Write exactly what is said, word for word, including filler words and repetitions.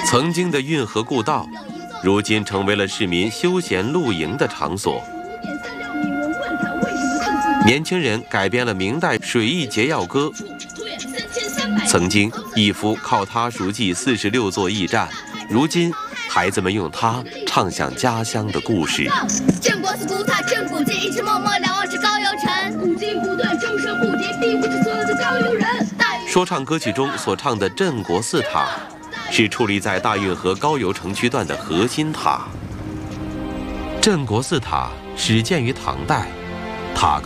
曾经的运河故道，如今成为了市民休闲露营的场所。年轻人改编了明代水义节要歌，曾经一夫靠它熟记四十六座驿站，如今孩子们用它唱响家乡的故事。 镇国寺古塔镇古迹，一直默默瞭望是高邮城。古今不断，终身不敌，并不是所有的高邮人。 说唱歌曲中所唱的镇国寺塔，是矗立在大运河高邮城区段的核心塔。镇国寺塔始建于唐代，塔高